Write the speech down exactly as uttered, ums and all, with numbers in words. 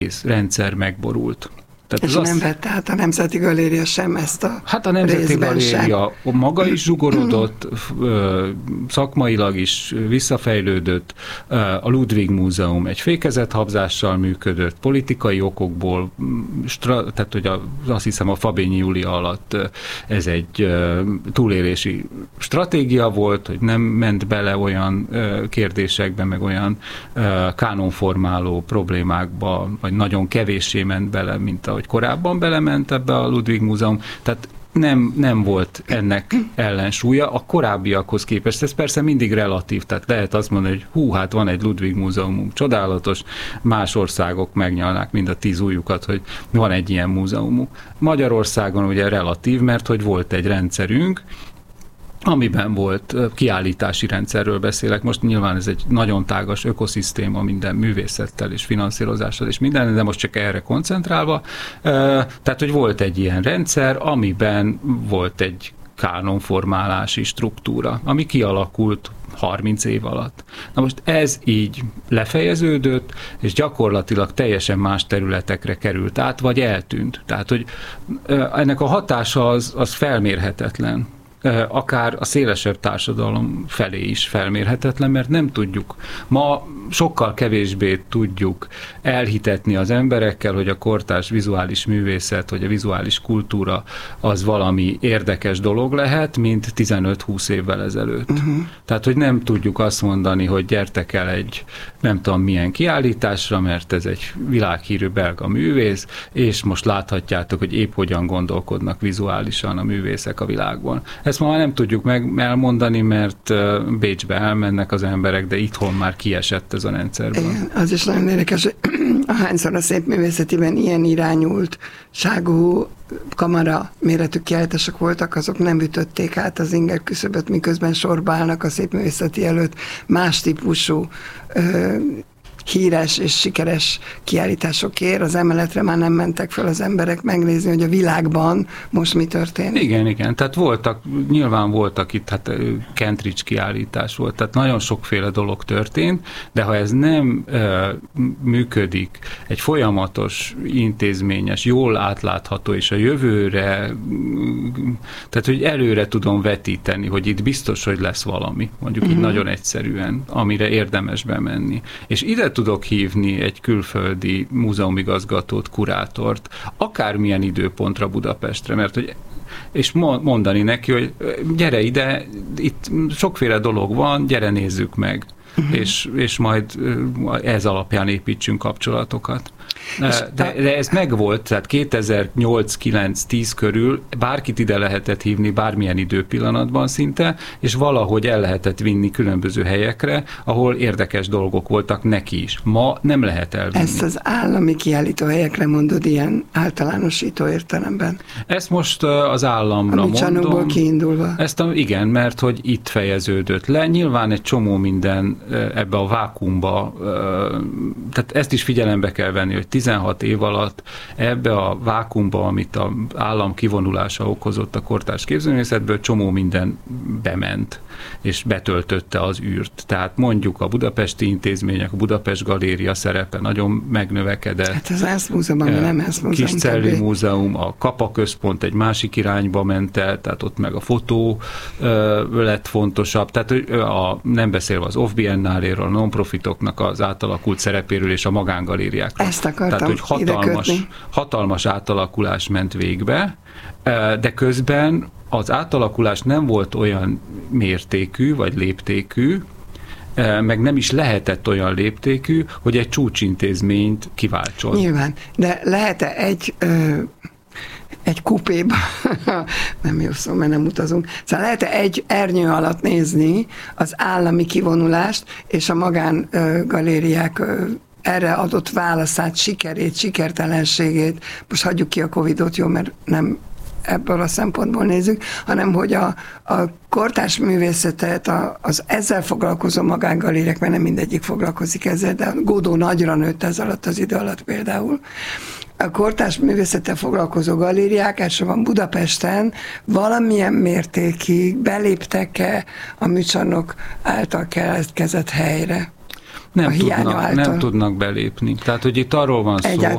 rendszer megborult. Tehát és nem azt... vette át a Nemzeti Galéria sem ezt a Hát a Nemzeti Galéria sem. Maga is zsugorodott, szakmailag is visszafejlődött, a Ludwig Múzeum egy fékezethabzással működött, politikai okokból, tehát hogy a, azt hiszem a Fabényi Júlia alatt ez egy túlélési stratégia volt, hogy nem ment bele olyan kérdésekbe, meg olyan kánonformáló problémákba, vagy nagyon kevéssé ment bele, mint ahogy korábban belement ebbe a Ludwig Múzeum, tehát nem, nem volt ennek ellensúlya a korábbiakhoz képest. Ez persze mindig relatív, tehát lehet azt mondani, hogy hú, hát van egy Ludwig Múzeumunk, csodálatos, más országok megnyalnák mind a tíz ujjukat, hogy van egy ilyen múzeumunk. Magyarországon ugye relatív, mert hogy volt egy rendszerünk, amiben volt kiállítási rendszerről beszélek. Most nyilván ez egy nagyon tágas ökoszisztéma minden művészettel és finanszírozással és minden, de most csak erre koncentrálva. Tehát, hogy volt egy ilyen rendszer, amiben volt egy kánonformálási struktúra, ami kialakult harminc év alatt. Na most ez így lefejeződött, és gyakorlatilag teljesen más területekre került át, vagy eltűnt. Tehát, hogy ennek a hatása az, az felmérhetetlen. Akár a szélesebb társadalom felé is felmérhetetlen, mert nem tudjuk. Ma sokkal kevésbé tudjuk elhitetni az emberekkel, hogy a kortárs vizuális művészet, vagy a vizuális kultúra az valami érdekes dolog lehet, mint tizenöt-húsz évvel ezelőtt. Uh-huh. Tehát, hogy nem tudjuk azt mondani, hogy gyertek el egy nem tudom milyen kiállításra, mert ez egy világhírű belga művész, és most láthatjátok, hogy épp hogyan gondolkodnak vizuálisan a művészek a világban. Ezt ma már nem tudjuk meg elmondani, mert Bécsbe elmennek az emberek, de itthon már kiesett ez a rendszerből. Igen, az is nagyon érdekes, hogy ahányszor a szépművészetiben ilyen irányultságú kamara méretű kiállítások voltak, azok nem ütötték át az inger küszöböt, miközben sorba állnak a szépművészeti előtt más típusú ö, híres és sikeres kiállításokért, az emeletre már nem mentek fel az emberek megnézni, hogy a világban most mi történik. Igen, igen, tehát voltak, nyilván voltak itt, hát Kentridge kiállítás volt, tehát nagyon sokféle dolog történt, de ha ez nem uh, működik, egy folyamatos, intézményes, jól átlátható, és a jövőre, tehát hogy előre tudom vetíteni, hogy itt biztos, hogy lesz valami, mondjuk uh-huh. így nagyon egyszerűen, amire érdemes bemenni. És ide tudok hívni egy külföldi múzeumigazgatót, kurátort, akármilyen időpontra Budapestre, mert hogy és mondani neki, hogy gyere ide, itt sokféle dolog van, gyere nézzük meg, uh-huh. és, és majd ez alapján építsünk kapcsolatokat. De, de ez megvolt, tehát kétezer-nyolc kilenc tíz körül bárkit ide lehetett hívni bármilyen időpillanatban szinte, és valahogy el lehetett vinni különböző helyekre, ahol érdekes dolgok voltak neki is. Ma nem lehet elvinni. Ezt az állami kiállító helyekre mondod ilyen általánosító értelemben? Ezt most az államra mondom. A Csannóból kiindulva. Ezt a, igen, mert hogy itt fejeződött le. Nyilván egy csomó minden ebbe a vákuumba, tehát ezt is figyelembe kell venni, hogy tizenhat év alatt ebbe a vákuumba, amit az állam kivonulása okozott a kortárs képzőművészetből, csomó minden bement, és betöltötte az űrt. Tehát mondjuk a budapesti intézmények, a Budapest Galéria szerepe nagyon megnövekedett. Hát az Ernst Múzeum, ami nem Ernst Múzeum. Kiscelli Múzeum, a Kapa Központ egy másik irányba ment el, tehát ott meg a fotó ö, lett fontosabb. Tehát a, nem beszélve az Off Biennáléről, a non-profitoknak az átalakult szerepéről és a magángalériákról. Ezt akartam Tehát, hogy hatalmas, hatalmas átalakulás ment végbe, de közben az átalakulás nem volt olyan mértékű, vagy léptékű, meg nem is lehetett olyan léptékű, hogy egy csúcsintézményt kiváltson. Nyilván, de lehet-e egy... Ö... egy kupéba, nem jó szó, mert nem utazunk. Szóval lehet egy ernyő alatt nézni az állami kivonulást, és a magángalériák erre adott válaszát, sikerét, sikertelenségét, most hagyjuk ki a Covidot, jó, mert nem ebből a szempontból nézzük, hanem hogy a, a kortárs művészetet, a, az ezzel foglalkozó magángalériák, mert nem mindegyik foglalkozik ezzel, de Godó nagyra nőtt ez alatt az idő alatt például. A kortárs művészettel foglalkozó galériák, elsősorban Budapesten valamilyen mértékig beléptek-e a műcsarnok által keletkezett helyre? nem a hiánya tudnak, által. Nem tudnak belépni. Tehát, hogy itt arról van szó,